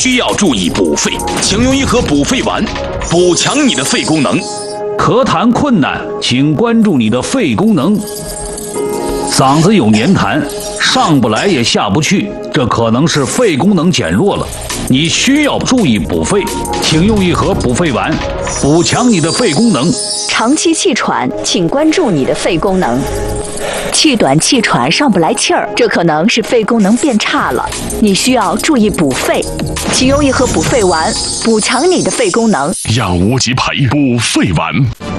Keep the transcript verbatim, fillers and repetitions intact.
需要注意补肺，请用一盒补肺丸，补强你的肺功能。 咳痰困难，请关注你的肺功能。嗓子有黏痰，上不来也下不去，这可能是肺功能减弱了，你需要注意补肺，请用一盒补肺丸，补强你的肺功能。 长期气喘，请关注你的肺功能。气短气喘上不来气儿，这可能是肺功能变差了，你需要注意补肺，请用一盒补肺丸，补强你的肺功能。 药物及培补肺丸。